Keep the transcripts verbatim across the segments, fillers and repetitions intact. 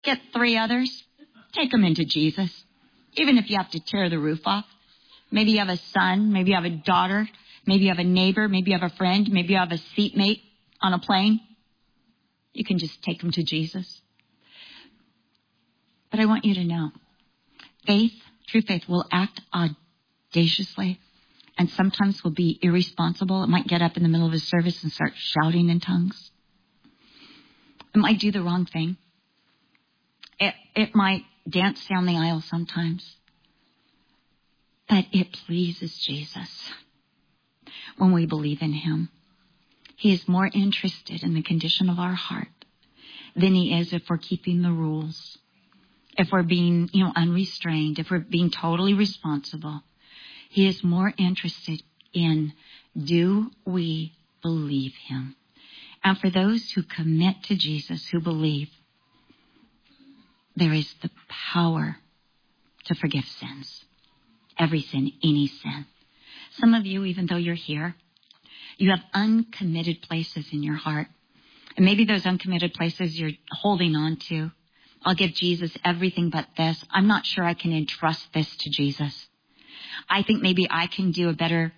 Get three others. Take them into Jesus. Even if you have to tear the roof off. Maybe you have a son. Maybe you have a daughter. Maybe you have a neighbor. Maybe you have a friend. Maybe you have a seatmate on a plane. You can just take them to Jesus. But I want you to know, faith, true faith, will act audaciously and sometimes will be irresponsible. It might get up in the middle of a service and start shouting in tongues. It might do the wrong thing. It, it might dance down the aisle sometimes. But it pleases Jesus when we believe in him. He is more interested in the condition of our heart than he is if we're keeping the rules, if we're being, you know, unrestrained, if we're being totally responsible. He is more interested in, do we believe him? And for those who commit to Jesus, who believe, there is the power to forgive sins. Every sin, any sin. Some of you, even though you're here, you have uncommitted places in your heart. And maybe those uncommitted places you're holding on to. I'll give Jesus everything but this. I'm not sure I can entrust this to Jesus. I think maybe I can do a better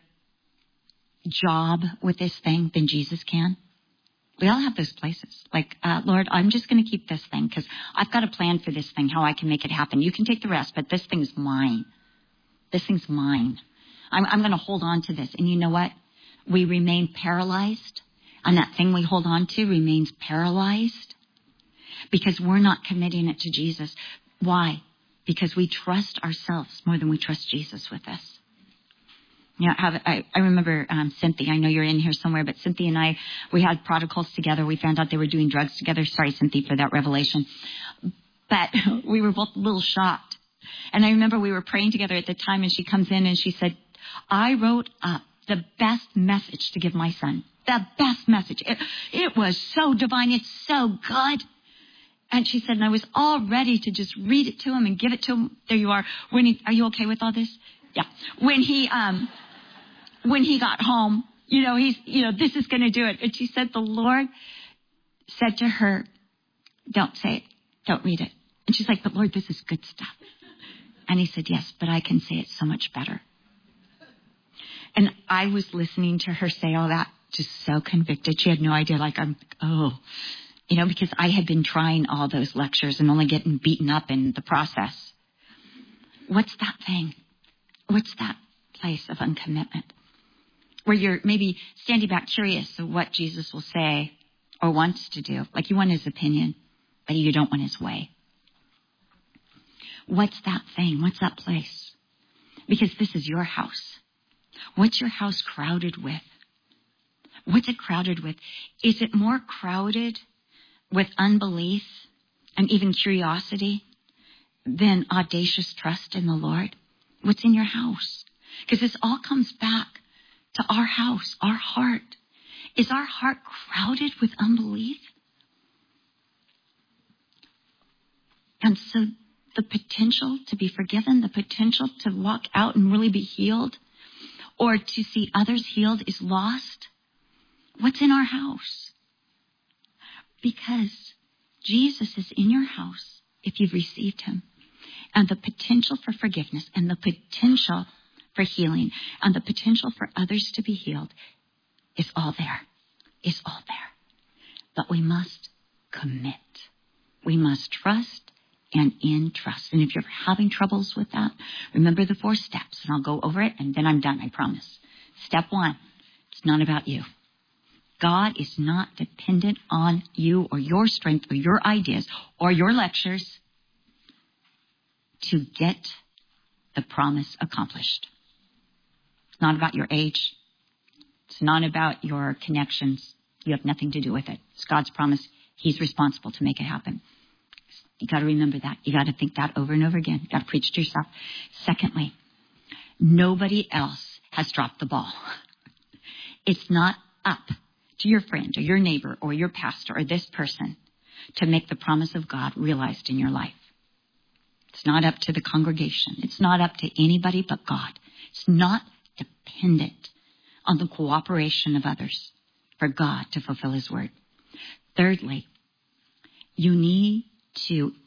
job with this thing than Jesus can. We all have those places. Like, uh, Lord, I'm just going to keep this thing because I've got a plan for this thing, how I can make it happen. You can take the rest, but this thing's mine. This thing's mine. I'm, I'm going to hold on to this. And you know what? We remain paralyzed, and that thing we hold on to remains paralyzed because we're not committing it to Jesus. Why? Because we trust ourselves more than we trust Jesus with this. You know, have, I, I remember um, Cynthia. I know you're in here somewhere, but Cynthia and I, we had prodigals together. We found out they were doing drugs together. Sorry, Cynthia, for that revelation. But we were both a little shocked. And I remember we were praying together at the time, and she comes in and she said, I wrote up the best message to give my son. The best message. It, it was so divine. It's so good. And she said, and I was all ready to just read it to him and give it to him. There you are. When he, are you okay with all this? Yeah. When he, um, when he got home, you know, he's, you know, this is going to do it. And she said, the Lord said to her, don't say it. Don't read it. And she's like, but Lord, this is good stuff. And he said, yes, but I can say it so much better. And I was listening to her say all that, just so convicted. She had no idea, like, I'm, oh, you know, because I had been trying all those lectures and only getting beaten up in the process. What's that thing? What's that place of uncommitment? Where you're maybe standing back curious of what Jesus will say or wants to do. Like you want his opinion, but you don't want his way. What's that thing? What's that place? Because this is your house. What's your house crowded with? What's it crowded with? Is it more crowded with unbelief and even curiosity than audacious trust in the Lord? What's in your house? Because this all comes back to our house, our heart. Is our heart crowded with unbelief? And so the potential to be forgiven, the potential to walk out and really be healed, or to see others healed is lost. What's in our house? Because Jesus is in your house if you've received him. And the potential for forgiveness and the potential for healing and the potential for others to be healed is all there. Is all there. But we must commit. We must trust and entrust. And if you're having troubles with that, remember the four steps. And I'll go over it and then I'm done, I promise. Step one, it's not about you. God is not dependent on you or your strength or your ideas or your lectures to get the promise accomplished. It's not about your age. It's not about your connections. You have nothing to do with it. It's God's promise. He's responsible to make it happen. You got to remember that. You got to think that over and over again. You got to preach to yourself. Secondly, nobody else has dropped the ball. It's not up to your friend or your neighbor or your pastor or this person to make the promise of God realized in your life. It's not up to the congregation. It's not up to anybody but God. It's not dependent on the cooperation of others for God to fulfill his word. Thirdly, you need to